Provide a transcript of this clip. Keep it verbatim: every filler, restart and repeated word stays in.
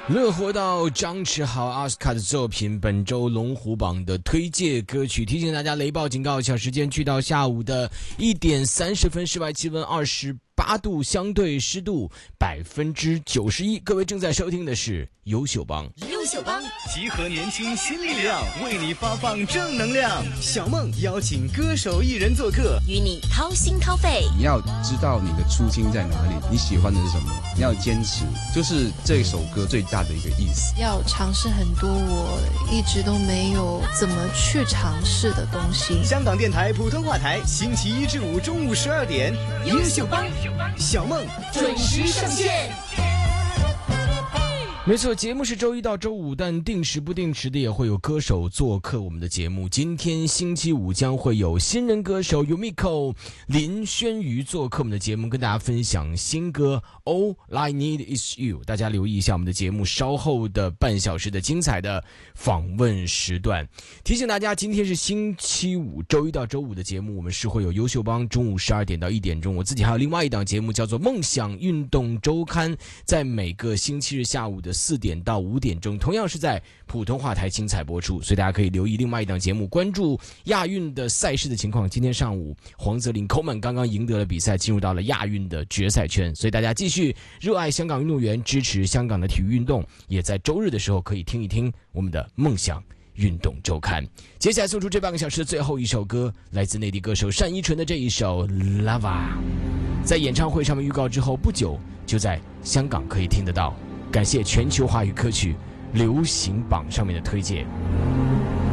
乐活到张弛豪奥斯卡的作品，本周龙虎榜的推介歌曲。提醒大家，雷暴警告小时间去到下午的一点三十分，室外气温二十八度，相对湿度百分之九十一。各位正在收听的是优秀帮， 优秀帮集合年轻新力量，为你发放正能量。小梦邀请歌手艺人做客， 与你掏心掏肺。 你要知道你的初心在哪里，你喜欢的是什么，你要坚持，就是这首歌最大的一个意思。 要尝试很多我一直都没有怎么去尝试的东西。 香港电台普通话台，星期一至五中午十二点，优秀帮小梦准时上线。 没错，节目是周一到周五，但定时不定时的也会有歌手做客我们的节目。今天星期五将会有新人歌手 Yumiko 林轩瑜做客我们的节目，跟大家分享新歌 All I Need Is You。 大家留意一下我们的节目稍后的半小时的精彩的访问时段。提醒大家，今天是星期五，周一到周五的节目我们是会有优秀帮中午十二点到一点钟，我自己还有另外一档节目叫做梦想运动周刊，在每个星期日下午的四点到五点钟，同样是在普通话台精彩播出，所以大家可以留意另外一档节目，关注亚运的赛事的情况。今天上午黄泽林 Coleman 刚刚赢得了比赛，进入到了亚运的决赛圈，所以大家继续热爱香港运动员，支持香港的体育运动，也在周日的时候可以听一听我们的梦想运动周刊。接下来送出这半个小时的最后一首歌，来自内地歌手单依纯的这一首 Lava， 在演唱会上面预告之后不久就在香港可以听得到。感谢全球华语歌曲流行榜上面的推荐。